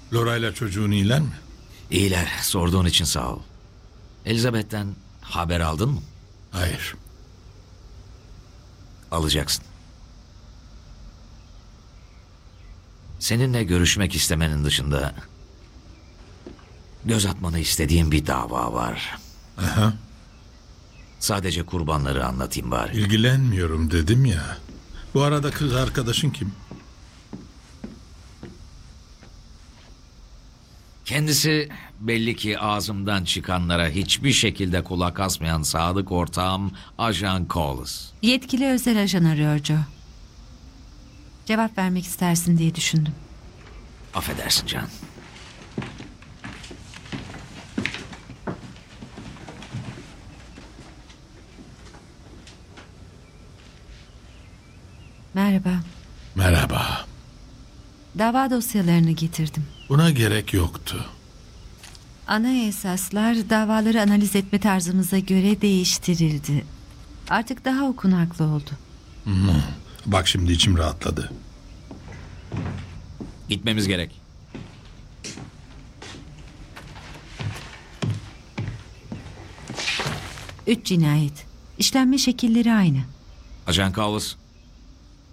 Laura'yla çocuğun iyiler mi? İyiler, sorduğun için sağ ol. Elizabeth'ten haber aldın mı? Hayır. Alacaksın. Seninle görüşmek istemenin dışında göz atmanı istediğim bir dava var. Aha. Sadece kurbanları anlatayım bari. İlgilenmiyorum dedim ya. Bu arada kız arkadaşın kim? Kendisi belli ki ağzımdan çıkanlara hiçbir şekilde kulak asmayan sadık ortağım Ajan Collis. Yetkili özel ajan arıyor Joe. Cevap vermek istersin diye düşündüm. Affedersin Can. Merhaba. Merhaba. Dava dosyalarını getirdim. Buna gerek yoktu. Ana esaslar davaları analiz etme tarzımıza göre değiştirildi. Artık daha okunaklı oldu. Bak şimdi içim rahatladı. Gitmemiz gerek. Üç cinayet. İşlenme şekilleri aynı. Ajan Collis,